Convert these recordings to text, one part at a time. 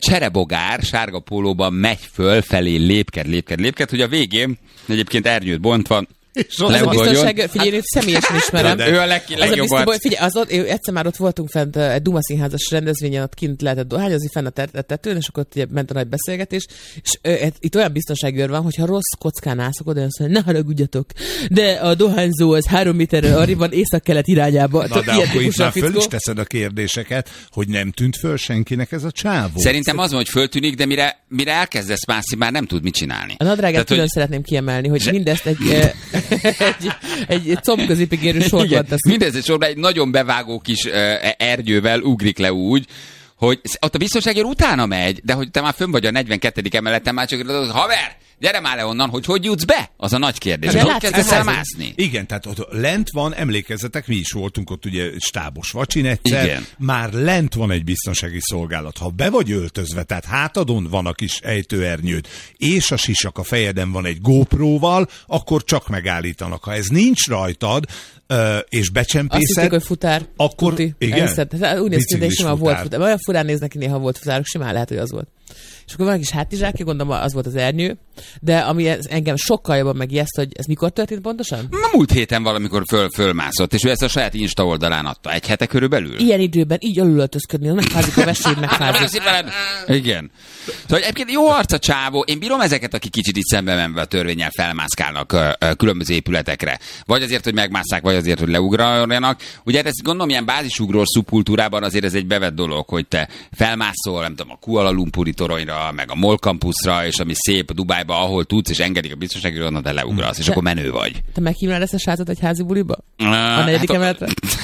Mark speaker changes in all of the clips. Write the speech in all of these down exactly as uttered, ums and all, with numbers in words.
Speaker 1: cserebogár sárga pólóban megy föl felé, lépked, lépked, lépked, hogy a végén egyébként ernyőt bontva
Speaker 2: Az a biztonság, figyelj, hát, személyesen ismerem.
Speaker 1: De ő a leg, legjobban.
Speaker 2: Az figyelj, az ott, egyszer már ott voltunk fent egy Duma színházas rendezvényen, ott kint lehetett dohányozni, fenn a tetőn, és akkor ott ugye ment a nagy beszélgetés, és ö, itt olyan biztonsági őr van, hogyha rossz kockán állszok oda, azt mondja, ne haragudjatok, de a dohányzó az három méterre arra van észak-kelet irányába.
Speaker 3: Na de akkor itt már föl is teszed a kérdéseket, hogy nem tűnt föl senkinek ez a csávó.
Speaker 1: Szerintem az van, hogy föltűnik, de mire, mire elkezdesz mászni, már nem tud mit csinálni.
Speaker 2: A nadrágát külön hogy... szeretném kiemelni, hogy zse... mindezt egy egy, egy, egy combközépig érő sorban tesz.
Speaker 1: Mindez egy sorban egy nagyon bevágó kis uh, ernyővel ugrik le úgy, hogy ott a biztonságért utána megy, de hogy te már fönn vagy a negyvenkettedik emeleten, már csak haver, gyere már le onnan, hogy hogy jutsz be? Az a nagy kérdés. Hogy kezdesz el mászni?
Speaker 3: Igen, tehát ott lent van, emlékezzetek, mi is voltunk ott ugye stábos vacsin egyszer, igen. Már lent van egy biztonsági szolgálat. Ha be vagy öltözve, tehát hátadon van a kis ejtőernyőd, és a sisak a fejeden van egy GoPro-val, akkor csak megállítanak. Ha ez nincs rajtad, és becsempészed...
Speaker 2: Azt hitték, hogy futár.
Speaker 3: Akkor,
Speaker 2: tuti.
Speaker 3: igen?
Speaker 2: Tehát úgy néz ki, de simán volt futár. Olyan furán néznek ki néha volt futárok, simán lehet, hogy az volt. És akkor van egy kis hátizsákja, gondolom az volt az ernyő, de ami ez, engem sokkal jobban megijeszt, hogy ez mikor történt pontosan?
Speaker 1: Na, múlt héten valamikor föl, fölmászott, és ő ezt a saját Insta oldalán adta. Egy hete körülbelül?
Speaker 2: Ilyen időben így alulöltözködni, megfázik a veséd, megfázik.
Speaker 1: Igen. Szóval egyébként jó arc a csávó. Én bírom ezeket, akik kicsit itt szembe menve a törvénnyel felmászkálnak uh, uh, különböző épületekre. Vagy azért, hogy megmásszák, vagy azért, hogy leugráljanak. Ugye ezt gondolom, ilyen bázisugrós szubkultúrában azért ez egy bevett dolog, hogy te felmászol, nem tudom, a Kuala Lumpuri toronyra, meg a Mall Campusra, és ami szép Dubájba, ahol tudsz, és engedik a biztonsági onnan, de leugrasz, és te, akkor menő vagy.
Speaker 2: Te meghívnál ezt a srácot egy házi buliba? Uh, a negyedik hát, emeletre?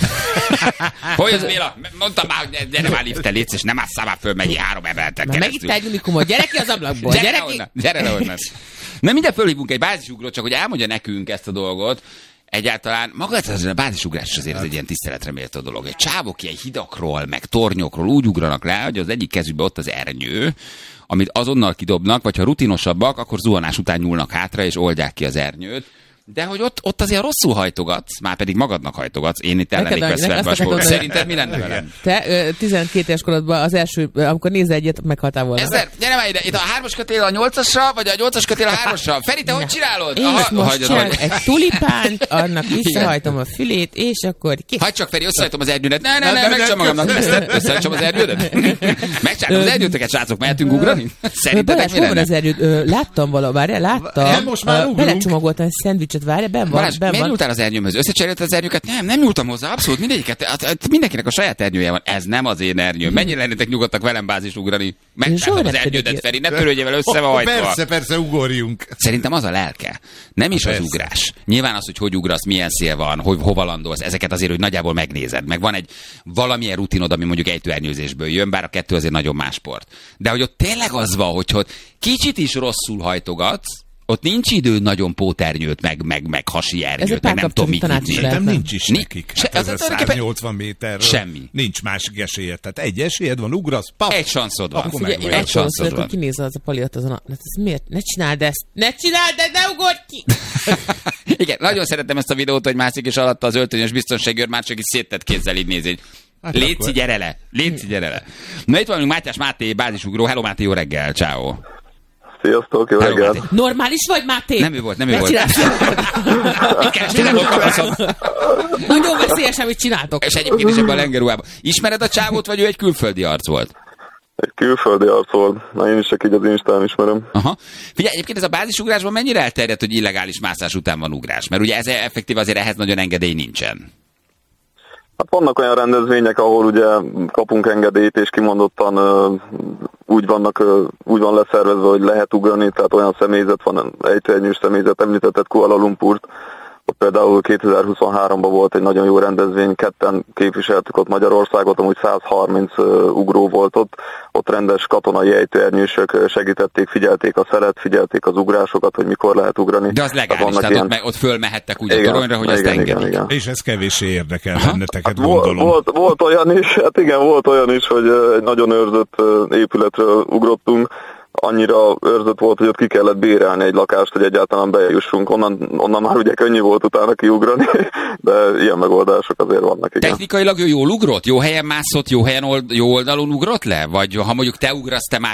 Speaker 1: Hogy az, Béla? Mondtam már, hogy gyere már lifte, létsz, és nem ásszál már föl mennyi három emeleten keresztül.
Speaker 2: Megint egy unikumot, gyere ki az ablakból, gyere,
Speaker 1: gyere
Speaker 2: ki!
Speaker 1: Onnan, gyere le onnan. Nem minden fölhívunk egy bázisugrót, csak hogy elmondja nekünk ezt a dolgot. Egyáltalán maga a bázisugrás azért egy ilyen tiszteletre méltó dolog. Egy csávok ilyen hidakról, meg tornyokról úgy ugranak le, hogy az egyik kezükbe ott az ernyő, amit azonnal kidobnak, vagy ha rutinosabbak, akkor zuhanás után nyúlnak hátra, és oldják ki az ernyőt. De hogy ott, ott azért rosszul hajtogatsz, már pedig magadnak hajtogatsz. Én itt ellennék veszve. Szerinted mi lenne velem?
Speaker 2: Te tizenkét éves korodban az első, amikor nézel egyet, meghaltál volna.
Speaker 1: Ezer, gyere már ide, itt a hármas kötél a nyolcasra, vagy a nyolcas kötél a hármasra? Feri, te hogy csinálod?
Speaker 2: Én Aha, most csak egy tulipánt, annak visszahajtom a fülét, és akkor ki...
Speaker 1: Hagyd csak, Feri, összehajtom az ernyődet. Ne, ne, ne, megcsom magamnak. Összehajtom az ernyődet? Megcsárom az ernyőtöket, srácok, mehetünk ugrani? Szerintetek mi lenne?
Speaker 2: Az ernyőt? Láttam valahogy, láttam. Belecsomagoltam egy szendvicset. Várj, ben van,
Speaker 1: Balázs,
Speaker 2: ben
Speaker 1: miért
Speaker 2: van.
Speaker 1: nyúltál az ernyőmhöz? Összecserélt az ernyőket? Nem, nem nyúltam hozzá, abszolút mindegyiket. Mindenkinek a saját ernyője van. Ez nem az én ernyőm. Mennyire lennétek nyugodtak velem bázis ugrani? Megcsárom az ernyődet, Feri, ne törődjél vele össze van hajtva.
Speaker 3: Persze, persze, ugorjunk.
Speaker 1: Szerintem az a lelke. Nem is persze. Az ugrás. Nyilván az, hogy hogy ugrasz, milyen szél van, hogy hova landolsz, ezeket azért, hogy nagyjából megnézed. Meg van egy valamilyen rutinod, ami mondjuk ejtőernyőzésből jön, bár a kettő azért nagyon más sport. De hogy ott tényleg az van, hogy ott kicsit is rosszul hajtogatsz, ott nincs idő nagyon póternyőt, meg, meg, meg hasi ernyőt, meg nem tudom mit nyitni.
Speaker 3: Nem nincs is nekik.
Speaker 1: Se,
Speaker 3: hát ez a száznyolcvan méterről.
Speaker 1: Semmi.
Speaker 3: Nincs másik esélyed. Tehát egy esélyed van, ugrasz, pap.
Speaker 1: Egy sanszod van.
Speaker 2: Figyelj, én egy sanszod van. Kinézze az a paliat azon a... Ez miért? Ne csináld ezt! Ne csináld, de ne ugorj ki!
Speaker 1: Igen, nagyon szeretem ezt a videót, hogy mászik és alatta az öltönyös biztonságőr már csak is széttett kézzel így nézi. Hát Léci, gyere le! Léci, gyere le! Na itt van Mátyás Máté, bázisugró. Hello Máté, jó reggel, ciao.
Speaker 4: Sziasztok, jó reggelt!
Speaker 2: Normális vagy, Máté?
Speaker 1: Nem ő volt, nem ő volt. Mit kerestél, nem
Speaker 2: Nagyon veszélyes, amit csináltok.
Speaker 1: És egyébként is ebben a lengerúában. Ismered a csávót, vagy ő egy külföldi arc volt?
Speaker 4: Egy külföldi arc volt. Na, én is csak így az Instán ismerem.
Speaker 1: Aha. Figyelj, egyébként ez a bázisugrásban mennyire elterjedt, hogy illegális mászás után van ugrás? Mert ugye ez effektív azért ehhez nagyon engedély nincsen.
Speaker 4: Hát vannak olyan rendezvények, ahol ugye kapunk engedélyt, és kimondottan uh, úgy vannak, uh, úgy van leszervezve, hogy lehet ugrani, tehát olyan személyzet van, ejtőernyős személyzet, említetted Kuala Lumpurt. Ott például kétezer-huszonháromban volt egy nagyon jó rendezvény, ketten képviseltük ott Magyarországot, amúgy száz harminc uh, ugró volt ott. Ott rendes katonai ejtőernyősök segítették, figyelték a szeret, figyelték az ugrásokat, hogy mikor lehet ugrani.
Speaker 1: De az legális, tehát, tehát ilyen... ott, me- ott fölmehettek úgy igen, a toronyra, hogy igen, azt engedik. Igen, igen.
Speaker 3: És ez kevéssé érdekel benneteket,
Speaker 4: hát
Speaker 3: gondolom.
Speaker 4: Volt, volt olyan is, hát igen, volt olyan is, hogy egy nagyon őrzött épületről ugrottunk. Annyira őrzött volt, hogy ott ki kellett bérelni egy lakást, hogy egyáltalán bejussunk. Onnan, onnan már ugye könnyű volt utána kiugrani, de ilyen megoldások azért vannak. Igen.
Speaker 1: Technikailag ő jól ugrott? Jó helyen mászott, jó helyen old, jó oldalon ugrott le? Vagy ha mondjuk te ugrasz, te